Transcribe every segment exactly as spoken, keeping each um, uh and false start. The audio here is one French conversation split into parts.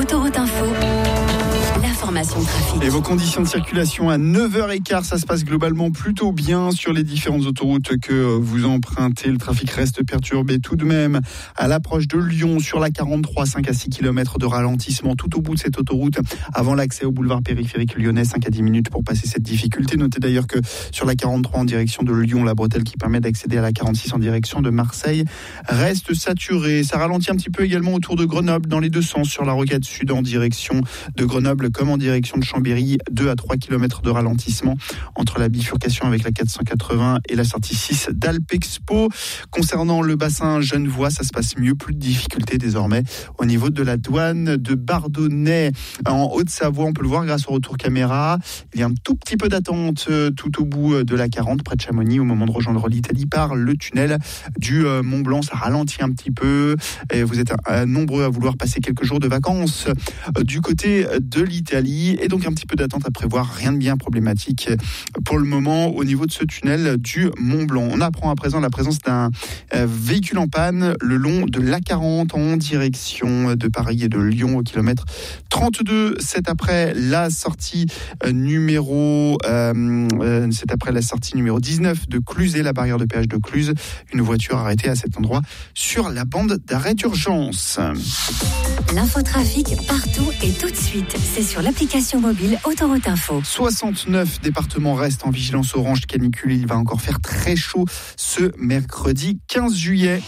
Autoroute Info, l'information trafic. Et vos conditions de circulation à neuf heures quinze, ça se passe globalement plutôt bien sur les différentes autoroutes que vous empruntez. Le trafic reste perturbé tout de même à l'approche de Lyon sur la quarante-trois, cinq à six kilomètres de ralentissement tout au bout de cette autoroute avant l'accès au boulevard périphérique lyonnais, cinq à dix minutes pour passer cette difficulté. Notez d'ailleurs que sur la quarante-trois en direction de Lyon, la bretelle qui permet d'accéder à la quarante-six en direction de Marseille reste saturée. Ça ralentit un petit peu également autour de Grenoble dans les deux sens sur la rocade sud en direction de Grenoble comme en direction de Chambéry, deux à trois kilomètres de ralentissement entre la bifurcation avec la quatre cent quatre-vingts et la sortie six d'Alpexpo. Concernant le bassin Genevois, ça se passe mieux, plus de difficultés désormais au niveau de la douane de Bardonnay en Haute-Savoie. On peut le voir grâce au retour caméra. Il y a un tout petit peu d'attente tout au bout de la quarante près de Chamonix au moment de rejoindre l'Italie par le tunnel du Mont-Blanc. Ça ralentit un petit peu et vous êtes nombreux à vouloir passer quelques jours de vacances du côté de l'Italie et donc un petit peu d'attente à prévoir. Rien de bien problématique pour le moment au niveau de ce tunnel du Mont-Blanc. On apprend à présent la présence d'un véhicule en panne le long de l'A quarante en direction de Paris et de Lyon au kilomètre trente-deux. C'est après la sortie numéro euh, c'est après la sortie numéro dix-neuf de Cluse et la barrière de péage de Cluse. Une voiture arrêtée à cet endroit sur la bande d'arrêt d'urgence. L'infotrafic partout et tout de suite. C'est sur l'application mobile Autoroute Info. soixante-neuf départements restent en vigilance orange canicule. Il va encore faire très chaud ce mercredi quinze juillet.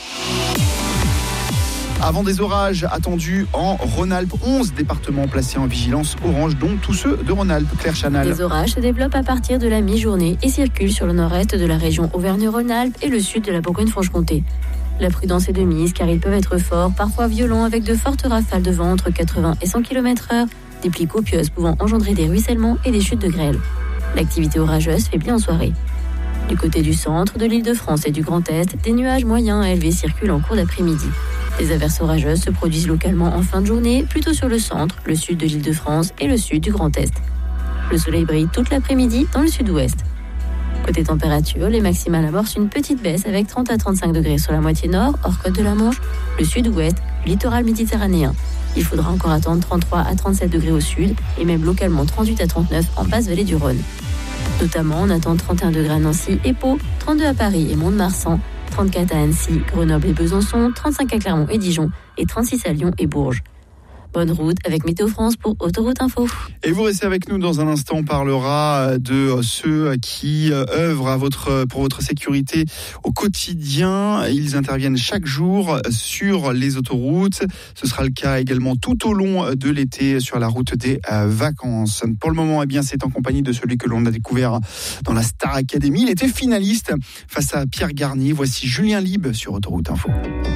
Avant des orages attendus en Rhône-Alpes, onze départements placés en vigilance orange, dont tous ceux de Rhône-Alpes. Claire Chanal. Les orages se développent à partir de la mi-journée et circulent sur le nord-est de la région Auvergne-Rhône-Alpes et le sud de la Bourgogne-Franche-Comté. La prudence est de mise car ils peuvent être forts, parfois violents, avec de fortes rafales de vent entre quatre-vingts et cent kilomètres heure, des pluies copieuses pouvant engendrer des ruissellements et des chutes de grêle. L'activité orageuse faiblit en soirée. Du côté du centre, de l'Île-de-France et du Grand Est, des nuages moyens à élevés circulent en cours d'après-midi. Des averses orageuses se produisent localement en fin de journée, plutôt sur le centre, le sud de l'Île-de-France et le sud du Grand Est. Le soleil brille toute l'après-midi dans le sud-ouest. Côté température, les maximales amorcent une petite baisse avec trente à trente-cinq degrés sur la moitié nord, hors côte de la Manche, le sud-ouest, littoral méditerranéen. Il faudra encore attendre trente-trois à trente-sept degrés au sud et même localement trente-huit à trente-neuf en basse vallée du Rhône. Notamment, on attend trente et un degrés à Nancy et Pau, trente-deux à Paris et Mont-de-Marsan, trente-quatre à Annecy, Grenoble et Besançon, trente-cinq à Clermont et Dijon et trente-six à Lyon et Bourges. Bonne route avec Météo France pour Autoroute Info. Et vous restez avec nous dans un instant. On parlera de ceux qui œuvrent à votre, pour votre sécurité au quotidien. Ils interviennent chaque jour sur les autoroutes. Ce sera le cas également tout au long de l'été sur la route des vacances. Pour le moment, eh bien, c'est en compagnie de celui que l'on a découvert dans la Star Academy. Il était finaliste face à Pierre Garnier. Voici Julien Lieb sur Autoroute Info.